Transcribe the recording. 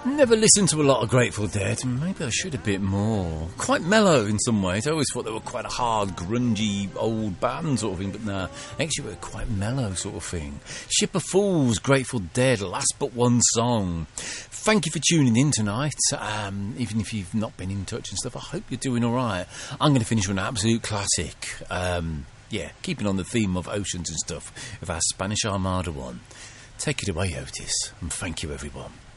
Never listened to a lot of Grateful Dead. Maybe I should a bit more. Quite mellow in some ways. I always thought they were quite a hard, grungy, old band sort of thing, but no, actually were quite mellow sort of thing. Ship of Fools, Grateful Dead, Last But One Song. Thank you for tuning in tonight. Even if you've not been in touch and stuff, I hope you're doing all right. I'm going to finish with an absolute classic. Keeping on the theme of oceans and stuff, with our Spanish Armada one. Take it away, Otis, and thank you, everyone.